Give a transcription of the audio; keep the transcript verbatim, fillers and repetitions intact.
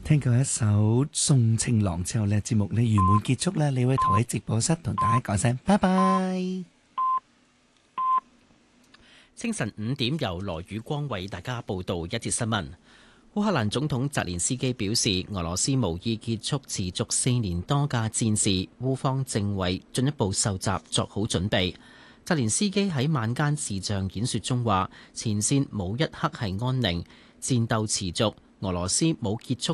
聽過一首《送情郎》之後呢，節目呢圓滿結束啦。你會投喺直播室同大家講聲拜拜。 清晨五點由羅宇光為大家報道一節新聞。烏克蘭總統澤連斯基表示，俄羅斯無意結束持續四年多嘅戰事，烏方正為進一步受襲作好準備。澤連斯基喺晚間視像演說中話：前線冇一刻係安寧，戰鬥持續，俄羅斯冇結束